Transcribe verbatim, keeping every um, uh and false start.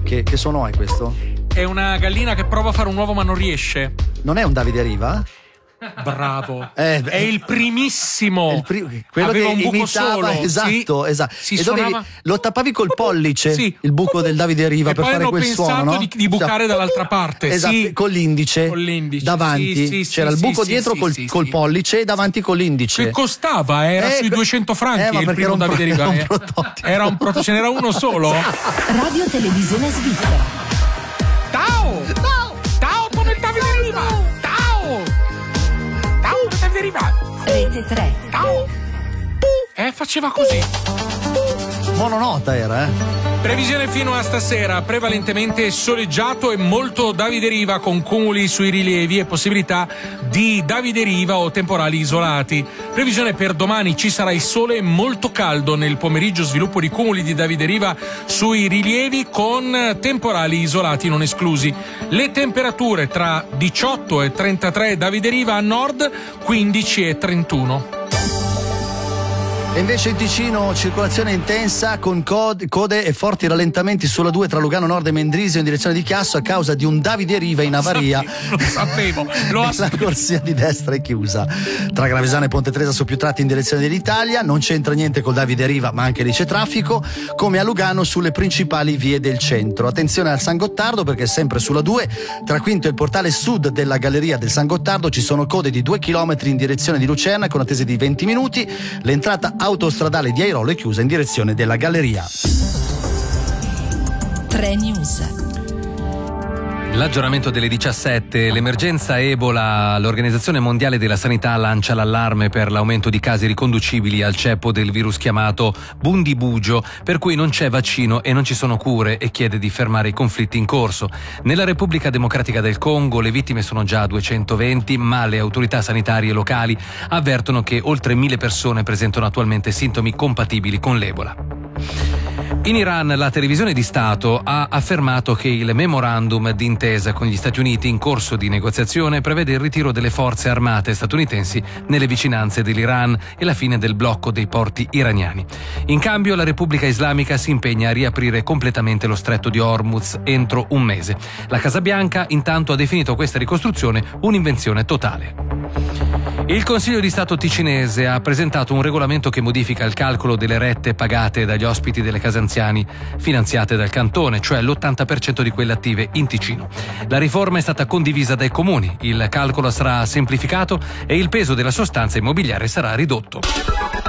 Che, che suono è questo? È una gallina che prova a fare un uovo ma non riesce. Non è un Davide Riva? Bravo. Eh, è il primissimo. È il pri- quello Aveva che un buco imitava, solo. esatto, sì. esatto. Si e dove suonava... lo tappavi col pollice, sì. il buco del Davide Riva, e per poi fare hanno quel pensato suono, no? di, di bucare Cioè, dall'altra parte. esatto, sì. con l'indice, con l'indice davanti. sì, sì, c'era sì, il buco sì, dietro sì, col, sì, col sì. pollice e davanti con l'indice. Che costava, era Eh, sui duecento franchi eh, ma il perché primo era un pro- Davide Riva. era un eh. prototipo. Era un prototipo, ce n'era uno solo. Radio Televisione Svizzera. Ciao! Ciao! Ciao come il Davide Riva! Ciao! Ciao come Davide Riva! Rete tre. Ciao! Eh, faceva così. Mononota era, eh? Previsione fino a stasera, prevalentemente soleggiato e molto Davide Riva con cumuli sui rilievi e possibilità di Davide Riva o temporali isolati. Previsione per domani, ci sarà il sole molto caldo nel pomeriggio, sviluppo di cumuli di Davide Riva sui rilievi con temporali isolati non esclusi. Le temperature tra diciotto e trentatré Davide Riva a nord, quindici e trentuno. E invece in Ticino circolazione intensa con code, code e forti rallentamenti sulla due tra Lugano Nord e Mendrisio in direzione di Chiasso a causa di un Davide Riva in avaria. Lo sapevo, lo La corsia di destra è chiusa. Tra Gravesano e Ponte Tresa su più tratti in direzione dell'Italia, non c'entra niente col Davide Riva, ma anche lì c'è traffico, come a Lugano sulle principali vie del centro. Attenzione al San Gottardo perché sempre sulla due, tra Quinto e il portale sud della galleria del San Gottardo ci sono code di due chilometri in direzione di Lucerna con attese di venti minuti. L'entrata autostradale di Airolo è chiusa in direzione della galleria. tre News. L'aggiornamento delle diciassette, l'emergenza Ebola, l'Organizzazione Mondiale della Sanità lancia l'allarme per l'aumento di casi riconducibili al ceppo del virus chiamato Bundibugyo, per cui non c'è vaccino e non ci sono cure e chiede di fermare i conflitti in corso. Nella Repubblica Democratica del Congo le vittime sono già duecentoventi, ma le autorità sanitarie locali avvertono che oltre mille persone presentano attualmente sintomi compatibili con l'Ebola. In Iran la televisione di Stato ha affermato che il memorandum d'intesa con gli Stati Uniti in corso di negoziazione prevede il ritiro delle forze armate statunitensi nelle vicinanze dell'Iran e la fine del blocco dei porti iraniani. In cambio la Repubblica Islamica si impegna a riaprire completamente lo stretto di Hormuz entro un mese. La Casa Bianca intanto ha definito questa ricostruzione un'invenzione totale. Il Consiglio di Stato ticinese ha presentato un regolamento che modifica il calcolo delle rette pagate dagli ospiti delle case anziani finanziate dal cantone, cioè l'ottanta per cento di quelle attive in Ticino. La riforma è stata condivisa dai comuni, il calcolo sarà semplificato e il peso della sostanza immobiliare sarà ridotto.